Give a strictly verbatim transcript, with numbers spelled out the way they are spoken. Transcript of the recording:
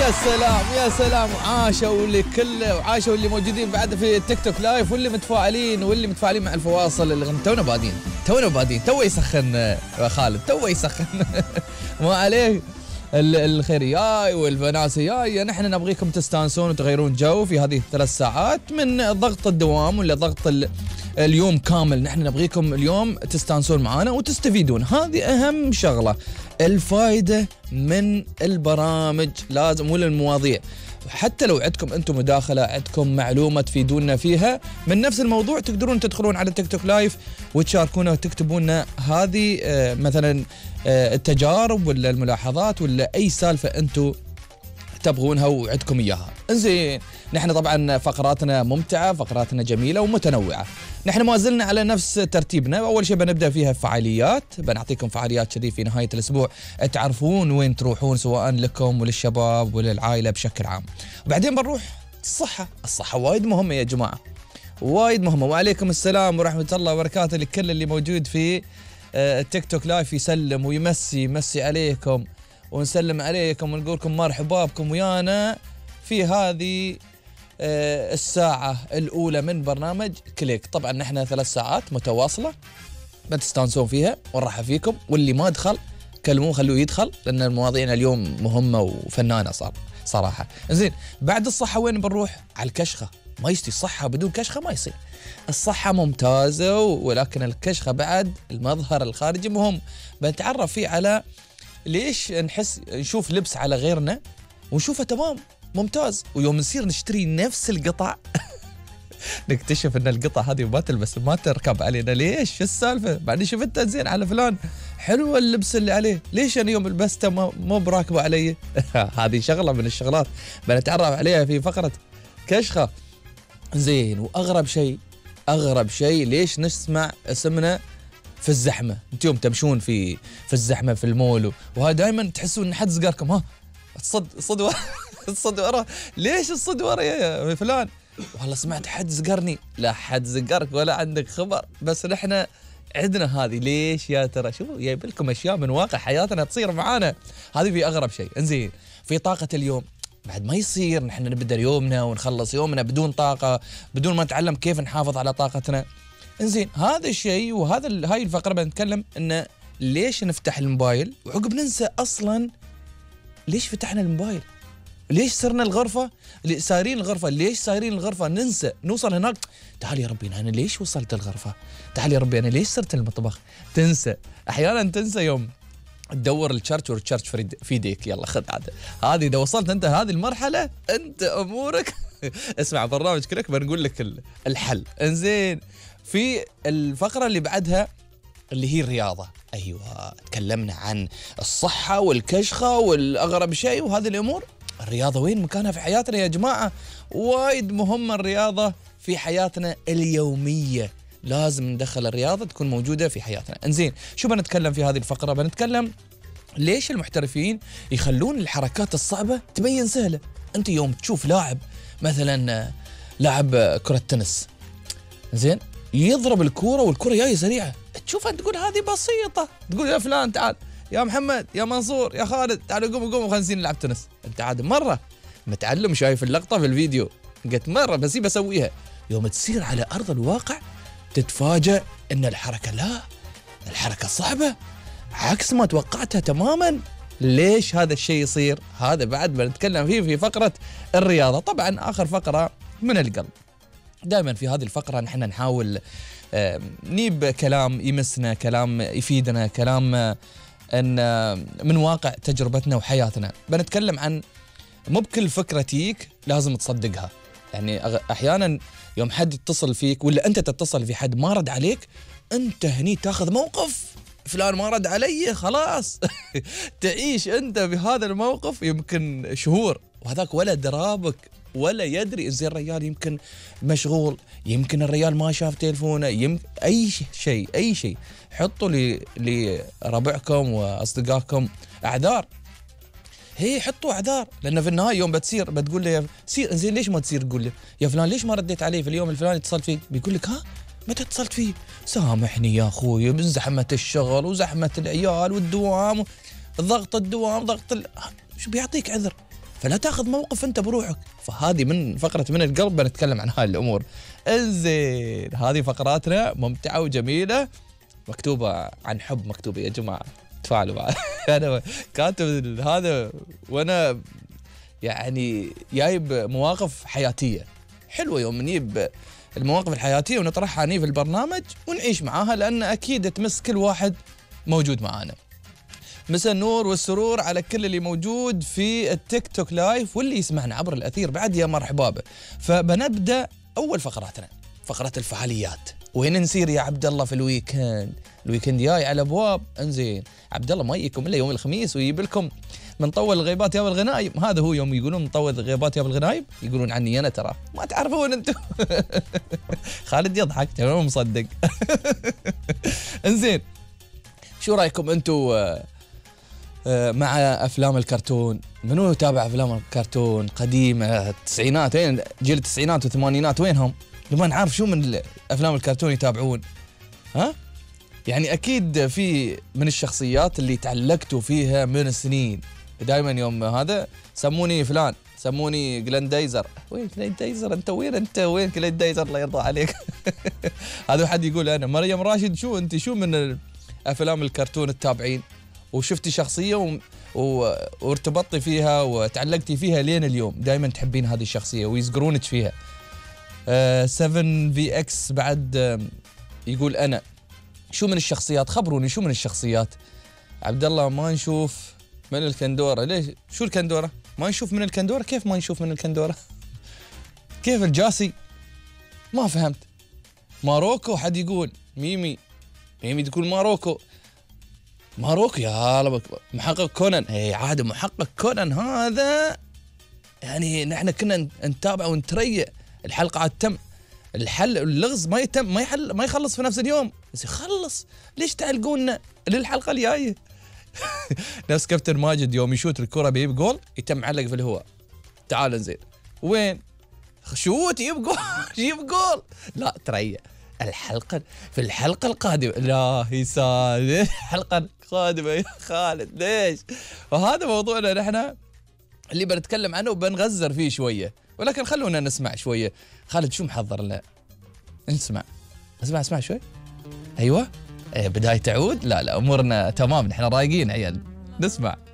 يا سلام يا سلام، عاشوا اللي كله وعاشوا اللي موجودين بعد في التيك توك لايف، واللي متفاعلين واللي متفاعلين مع الفواصل اللي غن تونا بادين تونا بادين تو يسخن خالد تو يسخن ما عليه. الخير جاي والفناس جاي، نحن نبغيكم تستانسون وتغيرون جو في هذه الثلاث ساعات من ضغط الدوام ولا ضغط اليوم كامل. نحن نبغيكم اليوم تستانسون معانا وتستفيدون، هذه أهم شغلة. الفائدة من البرامج لازم ولا المواضيع، حتى لو عندكم أنتم مداخلة، عندكم معلومة تفيدونا فيها من نفس الموضوع، تقدرون تدخلون على تيك توك لايف وتشاركونا وتكتبون هذه آه مثلا آه التجارب ولا الملاحظات ولا أي سالفة أنتم تبغونها وعندكم إياها. إنزين، نحن طبعا فقراتنا ممتعة، فقراتنا جميلة ومتنوعة. نحن ما زلنا على نفس ترتيبنا. أول شيء بنبدأ فيها فعاليات، بنعطيكم فعاليات كذي في نهاية الأسبوع تعرفون وين تروحون سواء لكم وللشباب وللعائلة بشكل عام. وبعدين بنروح الصحة. الصحة وايد مهمة يا جماعة، وايد مهمة. وعليكم السلام ورحمة الله وبركاته لكل اللي موجود في التيك توك لايف، يسلم ويمسي يمسي عليكم ونسلم عليكم ونقول لكم مرحبا بكم ويانا في هذه الساعة الأولى من برنامج كليك. طبعا نحن ثلاث ساعات متواصلة بتستانسون فيها ونرحب فيكم، واللي ما دخل كلموه خلوه يدخل لأن المواضيعنا اليوم مهمة وفنانة صار صراحة. زين، بعد الصحة وين بنروح؟ على الكشخة. ما يستي الصحة بدون كشخة ما يصير. الصحة ممتازة ولكن الكشخة بعد المظهر الخارجي مهم. بنتعرف فيه على ليش نحس نشوف لبس على غيرنا ونشوفه تمام ممتاز، ويوم نصير نشتري نفس القطع نكتشف ان القطع هذه ما تلبس ما تركب علينا. ليش؟ شو السالفه؟ بعدين شفتها زين على فلان حلو اللبس اللي عليه، ليش انا يوم لبسته مو براكبه علي؟ هذه شغله من الشغلات بنتعرف عليها في فقره كشخه. زين، واغرب شيء اغرب شيء ليش نسمع اسمنا في الزحمه؟ انتم يوم تمشون في في الزحمه في المول وهذا دائما تحسون ان حد زقاركم، ها الصد الصد ورا الصد ورا. ليش الصد ورا يا فلان؟ والله سمعت حد زقرني. لا حد زقرك ولا عندك خبر، بس نحن عندنا هذه. ليش يا ترى؟ شوفوا جايب لكم اشياء من واقع حياتنا تصير معانا. هذه في اغرب شيء. انزين، في طاقه اليوم بعد ما يصير نحن نبدا يومنا ونخلص يومنا بدون طاقه، بدون ما نتعلم كيف نحافظ على طاقتنا. انزين، هذا الشيء وهذا هاي الفقره بنتكلم انه ليش نفتح الموبايل وعقب ننسى اصلا ليش فتحنا الموبايل، ليش صرنا الغرفه اللي سايرين الغرفه، ليش سايرين الغرفه، ننسى نوصل هناك. تعال يا ربي انا ليش وصلت الغرفه، تعال يا ربي انا ليش صرت المطبخ. تنسى احيانا، تنسى يوم تدور الشرش والشرش في يديك. يلا خذ عاد هذه. اذا وصلت انت هذه المرحله انت امورك اسمع برنامج كليك بنقول لك الحل. انزين، في الفقره اللي بعدها اللي هي الرياضه. ايوه، تكلمنا عن الصحه والكشخه والاغرب شيء وهذه الامور. الرياضه وين مكانها في حياتنا يا جماعه؟ وايد مهمه الرياضه في حياتنا اليوميه، لازم ندخل الرياضه تكون موجوده في حياتنا. انزين، شو بنتكلم في هذه الفقره؟ بنتكلم ليش المحترفين يخلون الحركات الصعبه تبين سهله. انت يوم تشوف لاعب مثلا لاعب كره تنس، زين، يضرب الكوره والكوره جايه سريعه، تشوفها تقول هذه بسيطه، تقول يا فلان تعال، يا محمد، يا منصور، يا خالد، تعالوا قوموا قوموا خلينا نصير نلعب تنس. انت عاد مره متعلم شايف اللقطه في الفيديو، قلت مره بس بسويها، يوم تصير على ارض الواقع تتفاجأ ان الحركه لا، الحركه صعبه عكس ما توقعتها تماما. ليش هذا الشيء يصير؟ هذا بعد بنتكلم فيه في فقره الرياضه. طبعا اخر فقره من القلب. دائما في هذه الفقره نحن نحاول نجيب كلام يمسنا، كلام يفيدنا، كلام ان من واقع تجربتنا وحياتنا. بنتكلم عن مو بكل فكره تيك لازم تصدقها. يعني احيانا يوم حد يتصل فيك ولا انت تتصل في حد ما رد عليك، انت هني تاخذ موقف. فلان ما رد علي خلاص تعيش انت بهذا الموقف يمكن شهور، وهذاك ولا درابك ولا يدري. زين، الرجال يمكن مشغول، يمكن الرجال ما شاف تلفونه، يمكن اي شيء اي شيء. حطوا لي لربعكم واصدقائكم اعذار. هي حطوا اعذار، لان في النهايه يوم بتصير بتقول له سير، زين ليش ما تصير تقول له يا فلان ليش ما رديت علي في اليوم الفلاني اتصلت فيك؟ بيقول لك ها متى اتصلت فيه؟ سامحني يا اخوي من زحمه الشغل وزحمه العيال والدوام، ضغط الدوام، ضغط ال... شو بيعطيك عذر. فلا تاخذ موقف انت بروحك. فهذه من فقره من القلب بنتكلم عن هاي الامور. انزين هذه فقراتنا ممتعه وجميله، مكتوبه عن حب، مكتوبه يا جماعه تفاعلوا معي. انا كاتب هذا وانا يعني جايب مواقف حياتيه حلوه، يوم نجيب المواقف الحياتيه ونطرحها هني في البرنامج ونعيش معاها، لان اكيد تمس كل واحد موجود معانا. مساء النور والسرور على كل اللي موجود في التيك توك لايف واللي يسمعنا عبر الاثير بعد، يا مرحبا به. فبنبدا اول فقراتنا، فقره الفعاليات. وين نسير يا عبد الله في الويكند؟ الويكند جاي على ابواب. انزين عبد الله ما يجيكم الا يوم الخميس ويجيب لكم من طول الغيبات يا بالغنايم. هذا هو يوم يقولون من طول الغيبات يا بالغنايم، يقولون عني انا ترى ما تعرفون انتم. خالد يضحك ترى مصدق. انزين شو رايكم انتم مع افلام الكرتون؟ منو يتابع افلام الكرتون قديمه التسعينات؟ وين جيل التسعينات والثمانينات وينهم؟ نبغى نعرف شو من افلام الكرتون يتابعون. ها يعني اكيد في من الشخصيات اللي تعلقتوا فيها من السنين. دائما يوم هذا سموني فلان، سموني جلندايزر. وين جلندايزر انت؟ وين انت؟ وين جلندايزر الله يرضى عليك؟ هذا حد يقول انا. مريم راشد شو انت شو من افلام الكرتون التابعين وشفتي شخصيه و... و... وارتبطتي فيها وتعلقتي فيها لين اليوم، دائما تحبين هذه الشخصيه ويذكرونك فيها؟ آه سفن في اكس بعد آه يقول انا شو من الشخصيات؟ خبروني شو من الشخصيات. عبد الله ما نشوف من الكندوره. ليش؟ شو الكندوره؟ ما نشوف من الكندوره؟ كيف ما نشوف من الكندوره؟ كيف الجاسي؟ ما فهمت. ماروكو حد يقول. ميمي ميمي تقول ماروكو. ماروكو يا الله. محقق كونان. اي عاد محقق كونان هذا يعني نحن كنا نتابع ونتريق. الحلقه عاد تم الحل اللغز ما يتم ما يحل ما يخلص في نفس اليوم، بس يخلص. ليش تعلقونا للحلقه الجايه؟ نفس كابتن ماجد يوم يشوت الكره بيجيب جول يتم معلق في الهواء. تعال نزين وين شوت يجيب جول يجيب جول. لا تريق. الحلقه في الحلقه القادمه. لا يسال الحلقه القادمه يا خالد ليش؟ وهذا موضوعنا نحن اللي بنتكلم عنه وبنغزر فيه شويه، ولكن خلونا نسمع شويه. خالد شو محضر لنا؟ نسمع اسمع اسمع شوي. ايوه بدايه تعود. لا لا امورنا تمام، نحن رايقين عيال. نسمع.